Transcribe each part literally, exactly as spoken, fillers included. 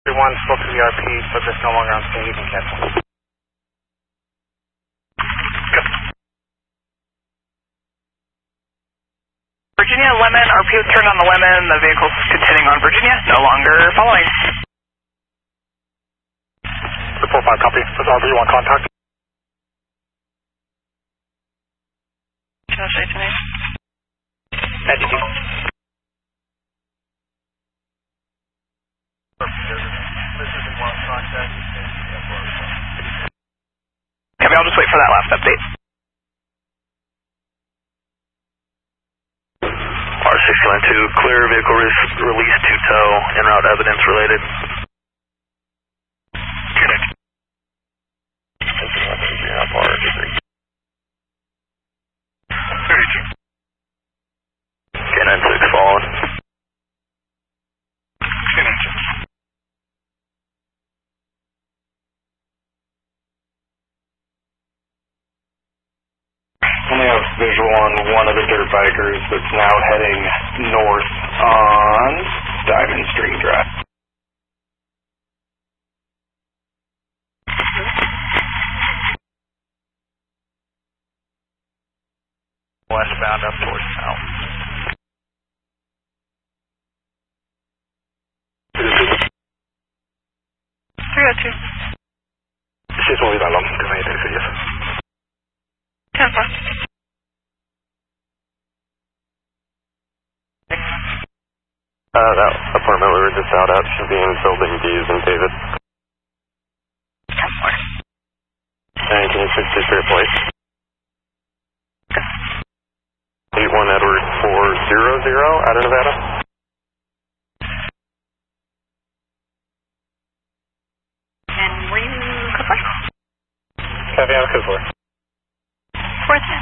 One spoke to the R P, subject no longer on scene, you can cancel. Virginia, Lemon, R P was turned on the Lemon, the vehicle's continuing on Virginia, no longer following. Report five, copy. Does R P want contact? Can I say to me? Entity. Okay, I'll just wait for that last update. R six nine two, clear vehicle re release to tow, en route evidence related. Connect. K nine six following. Connect. Only have visual on one of the dirt bikers that's now heading north on Diamond Stream Drive. Westbound up towards south. three oh two. Sí, es movido a Lom, que me dice eso. ten four. Uh, that apartment we were just out at should be in building D's in David. ten four. nineteen sixty-three place. eight one Edward four zero zero out of Nevada. And were you code four? Copy, I'm code four. four ten.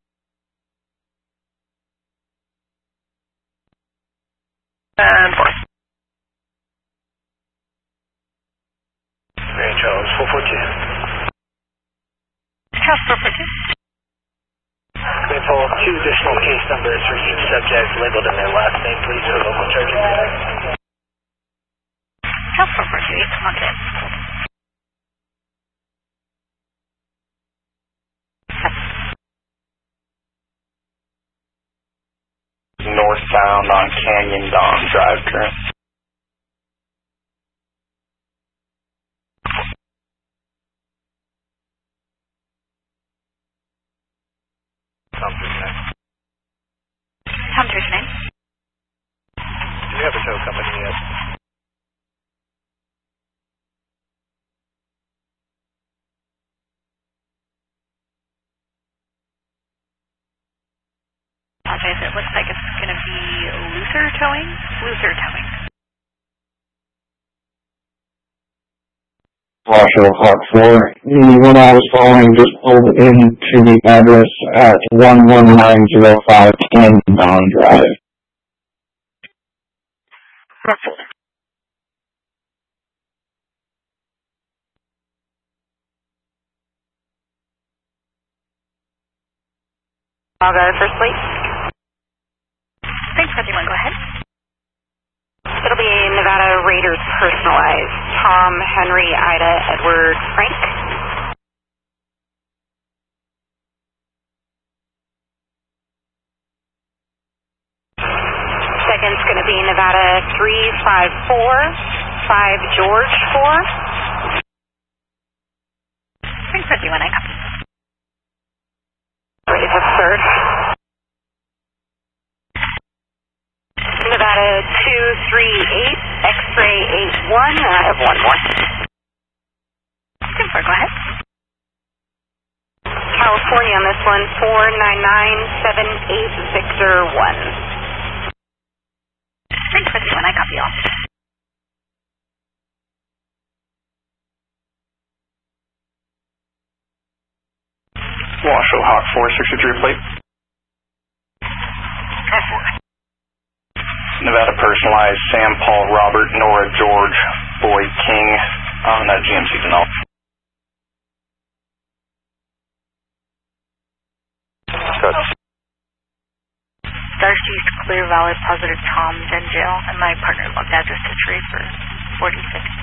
And four. Range Charles, four four two. House four four two. May pull two additional case numbers for each subject labeled in their last name, please, for local charging. House four four two, come on in. Northbound on Canyon Dawn Drive current. Tom through tonight. Tom through tonight. Do you have a tow company yet? Apologize, it looks like it's going to be looser towing. Looser towing. Washoe Hawk four. The one I was following just pulled into the address at one one nine zero five Canyon Dawn Drive. I'll go first, please. Thanks, Reggie. Go ahead. It'll be Nevada Raiders personalized. Tom, Henry, Ida, Edward, Frank. Second's going to be Nevada three five four, five George four. Thanks, Reggie. When I come. Ready for third. Nevada two three eight, X-ray eight one, and I have one more. ten four, go ahead. California on this one, four nine nine seven eight Victor one. Thanks, Reggie. When I copy all. Washoe Hawk four sixty-three plate. ten four. Nevada personalized, Sam, Paul, Robert, Nora, George, Boyd, King on that G M C Denali. Darcy's clear, valid, positive Tom's in jail, and my partner logged address history for forty-six.